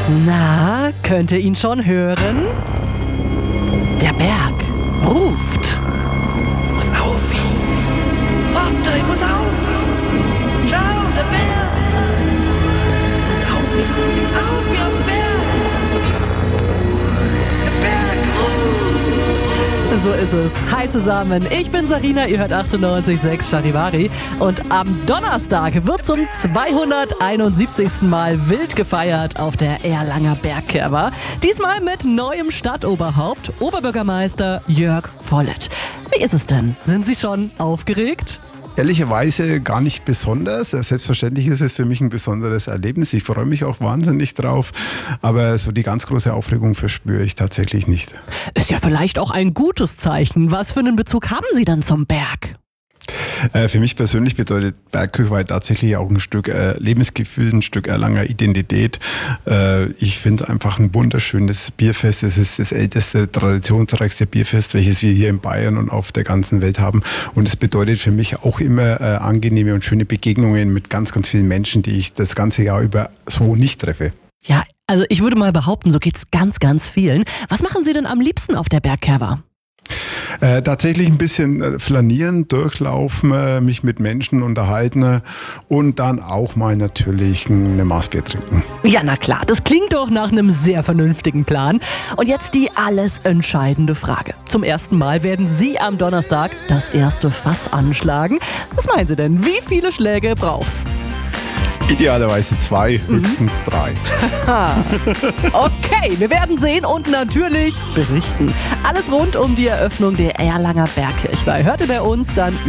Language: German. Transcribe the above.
Na, könnt ihr ihn schon hören? Der Berg ruft. Muss auf! Warte, ich muss auf! Schau, der Berg! Muss auf wie auf den Berg! Der Berg ruft! So ist es. Hi zusammen, ich bin Sarina, ihr hört 98.6 Charivari. Und am Donnerstag wird zum 271. Mal wild gefeiert auf der Erlanger Bergkerwa. Diesmal mit neuem Stadtoberhaupt, Oberbürgermeister Jörg Vollert. Wie ist es denn? Sind Sie schon aufgeregt? Ehrlicherweise gar nicht besonders. Selbstverständlich ist es für mich ein besonderes Erlebnis. Ich freue mich auch wahnsinnig drauf. Aber so die ganz große Aufregung verspüre ich tatsächlich nicht. Ist ja vielleicht auch ein gutes Zeichen. Was für einen Bezug haben Sie dann zum Berg? Für mich persönlich bedeutet Bergkirchweih tatsächlich auch ein Stück Lebensgefühl, ein Stück Erlanger Identität. Ich finde einfach ein wunderschönes Bierfest. Es ist das älteste, traditionsreichste Bierfest, welches wir hier in Bayern und auf der ganzen Welt haben. Und es bedeutet für mich auch immer angenehme und schöne Begegnungen mit ganz, ganz vielen Menschen, die ich das ganze Jahr über so nicht treffe. Ja, also ich würde mal behaupten, so geht's ganz, ganz vielen. Was machen Sie denn am liebsten auf der Bergkerwa? Tatsächlich ein bisschen flanieren, durchlaufen, mich mit Menschen unterhalten und dann auch mal natürlich eine Maßbier trinken. Ja, na klar, das klingt doch nach einem sehr vernünftigen Plan. Und jetzt die alles entscheidende Frage. Zum ersten Mal werden Sie am Donnerstag das erste Fass anschlagen. Was meinen Sie denn? Wie viele Schläge braucht's? Idealerweise 2, höchstens 3. Okay, wir werden sehen und natürlich berichten. Alles rund um die Eröffnung der Erlanger Bergkirchweih hört ihr bei uns dann